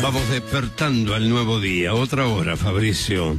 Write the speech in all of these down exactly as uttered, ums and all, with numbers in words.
Vamos despertando al nuevo día, otra hora, Fabricio.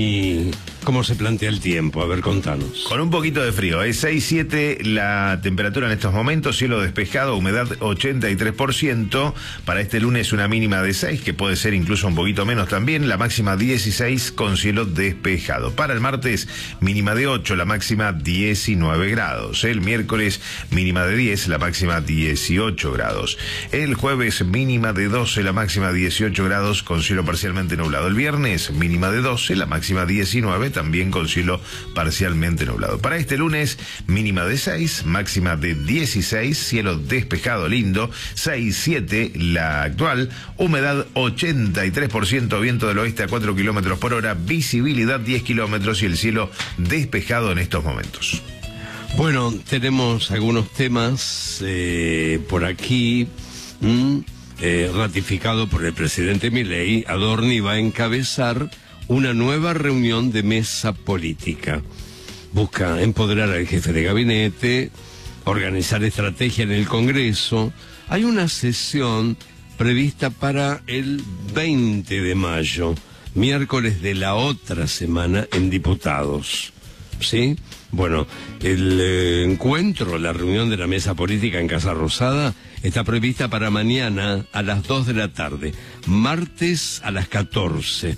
¿Y cómo se plantea el tiempo? A ver, contanos. Con un poquito de frío, es seis siete la temperatura en estos momentos, cielo despejado, humedad ochenta y tres por ciento. Para este lunes una mínima de seis, que puede ser incluso un poquito menos también, la máxima dieciséis con cielo despejado. Para el martes, mínima de ocho, la máxima diecinueve grados. El miércoles, mínima de diez, la máxima dieciocho grados. El jueves, mínima de doce, la máxima dieciocho grados con cielo parcialmente nublado. El viernes, mínima de doce, la máxima diecinueve, también con cielo parcialmente nublado. Para este lunes, mínima de seis, máxima de dieciséis, cielo despejado lindo, seis siete la actual, humedad ochenta y tres por ciento, viento del oeste a cuatro kilómetros por hora, visibilidad diez kilómetros y el cielo despejado en estos momentos. Bueno, tenemos algunos temas eh, por aquí. ¿Mm? Eh, ratificado por el presidente Milei, Adorni va a encabezar una nueva reunión de mesa política. Busca empoderar al jefe de gabinete, organizar estrategia en el Congreso. Hay una sesión prevista para el veinte de mayo, miércoles de la otra semana, en diputados. ¿Sí? Bueno, el eh, encuentro, la reunión de la mesa política en Casa Rosada está prevista para mañana a las dos de la tarde, martes a las catorce.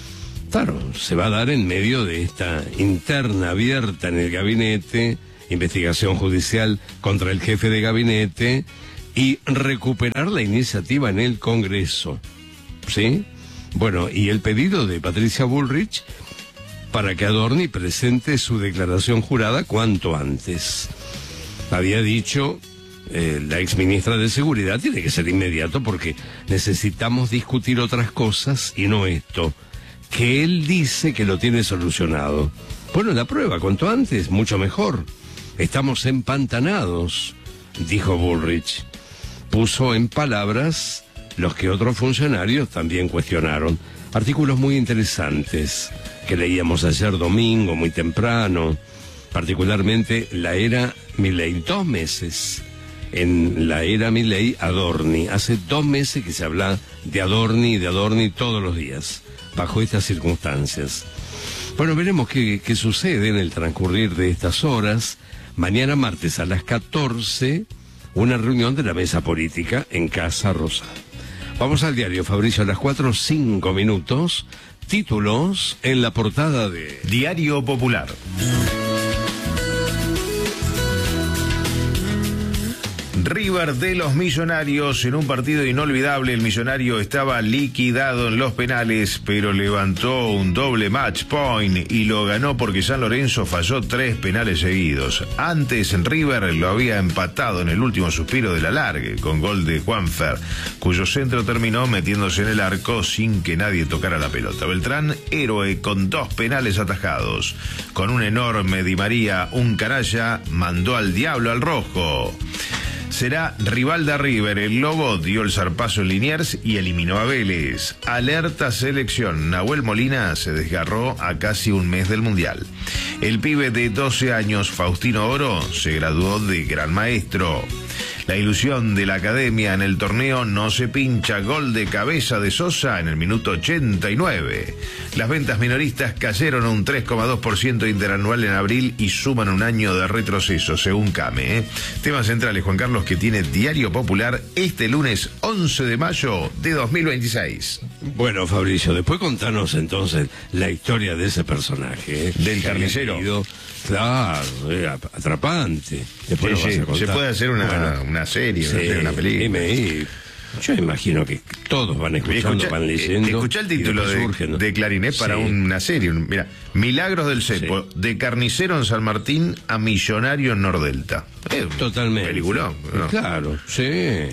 Claro, se va a dar en medio de esta interna abierta en el gabinete, investigación judicial contra el jefe de gabinete y recuperar la iniciativa en el Congreso. ¿Sí? Bueno, y el pedido de Patricia Bullrich para que Adorni presente su declaración jurada cuanto antes. Había dicho eh, la exministra de Seguridad, tiene que ser inmediato porque necesitamos discutir otras cosas y no esto, que él dice que lo tiene solucionado. Bueno, la prueba, cuanto antes, mucho mejor. Estamos empantanados, dijo Bullrich. Puso en palabras los que otros funcionarios también cuestionaron. Artículos muy interesantes que leíamos ayer domingo, muy temprano, particularmente la era Milei, dos meses en la era Milei Adorni, hace dos meses que se habla de Adorni y de Adorni todos los días, bajo estas circunstancias. Bueno, veremos qué, qué sucede en el transcurrir de estas horas. Mañana martes a las catorce, una reunión de la mesa política en Casa Rosada. Vamos al diario, Fabricio, a las cuatro, cinco minutos. Títulos en la portada de Diario Popular. River de los Millonarios en un partido inolvidable. El Millonario estaba liquidado en los penales, pero levantó un doble match point y lo ganó porque San Lorenzo falló tres penales seguidos. Antes River lo había empatado en el último suspiro del alargue con gol de Juanfer, cuyo centro terminó metiéndose en el arco sin que nadie tocara la pelota. Beltrán, héroe con dos penales atajados. Con un enorme Di María, un canalla, mandó al diablo al rojo. Será rival de River. El Lobo dio el zarpazo en Liniers y eliminó a Vélez. Alerta selección. Nahuel Molina se desgarró a casi un mes del Mundial. El pibe de doce años, Faustino Oro, se graduó de gran maestro. La ilusión de la academia en el torneo no se pincha. Gol de cabeza de Sosa en el minuto ochenta y nueve. Las ventas minoristas cayeron un tres coma dos por ciento interanual en abril y suman un año de retroceso, según Came. ¿eh? Temas centrales, Juan Carlos, que tiene Diario Popular este lunes once de mayo de dos mil veintiséis. Bueno, Fabricio, después contanos entonces la historia de ese personaje. ¿eh? Del carnicero. Claro, eh, atrapante. Después sí, sí. Se puede hacer una, bueno, una serie, sí, una película. Dime, y yo imagino que todos van escuchando, escucha, van leyendo. Escuchá el título de, surge, ¿no? de Clarinet para sí. una serie. Mira, Milagros del Cepo, sí. de carnicero en San Martín a millonario en Nordelta. Eh, Totalmente. Peliculón, ¿no? Claro, sí.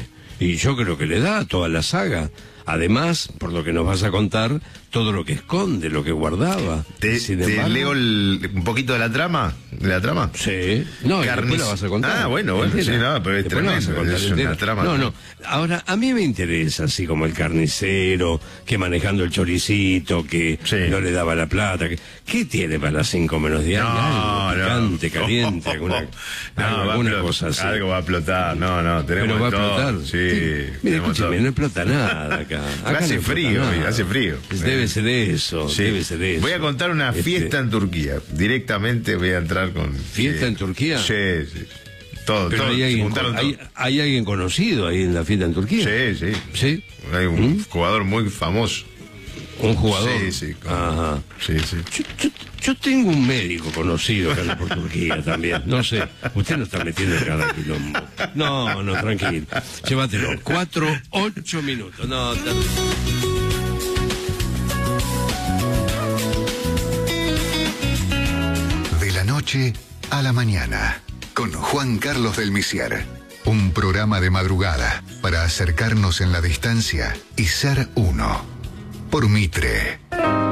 Y yo creo que le da a toda la saga. Además, por lo que nos vas a contar, todo lo que esconde, lo que guardaba. ¿Te, Sin te embargo, leo el, un poquito de la trama? ¿De la trama? Sí. No, Carnic... después la vas a contar. Ah, bueno, bueno, sí, no, pero es tremendo. Es una trama. No, no. Ahora, a mí me interesa, así como el carnicero, que manejando el choricito, que sí. no le daba la plata. Que, ¿qué tiene para las cinco menos diez? No, algo picante, no. caliente, alguna, no, algo, alguna cosa así. Algo va a explotar, no, no, tenemos Pero va todo. a explotar. Sí. sí. Mira, escúchame, no explota nada acá. acá. acá hace no frío, nada. hace frío. Debe ser eso, Sí. debe ser eso. Voy a contar una fiesta Este, en Turquía. Directamente voy a entrar con... ¿Fiesta eh, en Turquía? Sí, sí. Todo, Pero todo, hay se alguien, juntaron hay, todos. hay alguien conocido ahí en la fiesta en Turquía. Sí, sí. ¿Sí? Hay un ¿Mm? jugador muy famoso. Un jugador. Sí, sí. con- Ajá. Sí, sí. Yo, yo- yo tengo un médico conocido que anda por Turquía también. No sé, usted no está metiendo en cada quilombo. No, no, tranquilo. Llévatelo. Cuatro, ocho minutos. No, ta- De la noche a la mañana, con Juan Carlos del Misier. Un programa de madrugada para acercarnos en la distancia y ser uno. Por Mitre.